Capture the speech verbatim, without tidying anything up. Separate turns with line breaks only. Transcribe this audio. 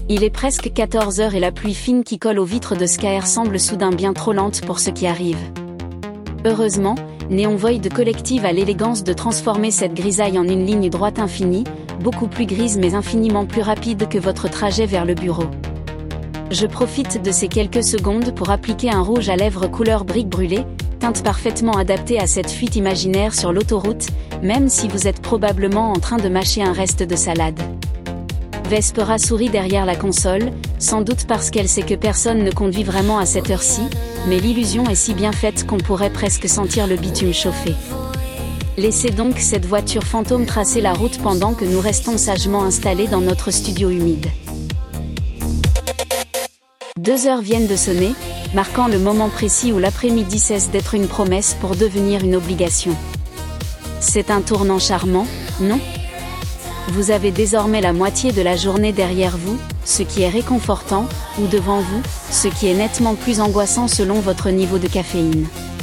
Il est presque quatorze heures et la pluie fine qui colle aux vitres de Skyr semble soudain bien trop lente pour ce qui arrive. Heureusement, Neon Void Collective a l'élégance de transformer cette grisaille en une ligne droite infinie, beaucoup plus grise mais infiniment plus rapide que votre trajet vers le bureau. Je profite de ces quelques secondes pour appliquer un rouge à lèvres couleur brique brûlée, teinte parfaitement adaptée à cette fuite imaginaire sur l'autoroute, même si vous êtes probablement en train de mâcher un reste de salade. Vespera sourit derrière la console, sans doute parce qu'elle sait que personne ne conduit vraiment à cette heure-ci, mais l'illusion est si bien faite qu'on pourrait presque sentir le bitume chauffer. Laissez donc cette voiture fantôme tracer la route pendant que nous restons sagement installés dans notre studio humide. Deux heures viennent de sonner, marquant le moment précis où l'après-midi cesse d'être une promesse pour devenir une obligation. C'est un tournant charmant, non ? Vous avez désormais la moitié de la journée derrière vous, ce qui est réconfortant, ou devant vous, ce qui est nettement plus angoissant selon votre niveau de caféine.